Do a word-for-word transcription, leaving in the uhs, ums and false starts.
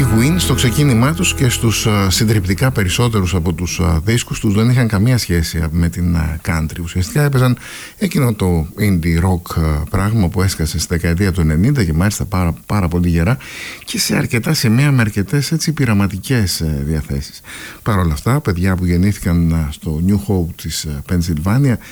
Win στο ξεκίνημά τους και στους συντριπτικά περισσότερους από τους δίσκους τους δεν είχαν καμία σχέση με την country. Ουσιαστικά έπαιζαν εκείνο το indie rock πράγμα που έσκασε στη δεκαετία του ενενήντα και μάλιστα πάρα, πάρα πολύ γερά και σε αρκετά σημεία με αρκετές έτσι πειραματικές διαθέσεις. Παρ' όλα αυτά, παιδιά που γεννήθηκαν στο New Hope της Pennsylvania